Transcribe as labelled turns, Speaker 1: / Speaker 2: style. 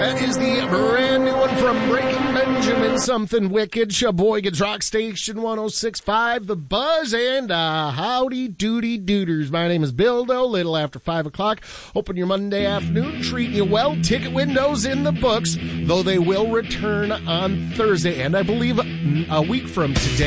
Speaker 1: That is the brand new one from Breaking Benjamin, Something Wicked. Sheboygan's Rock Station 106.5, The Buzz, and howdy doody dooders. My name is Bill Doe, little after 5 o'clock. Open your Monday afternoon, treating you well. Ticket windows in the books, though they will return on Thursday, and I believe a week from today.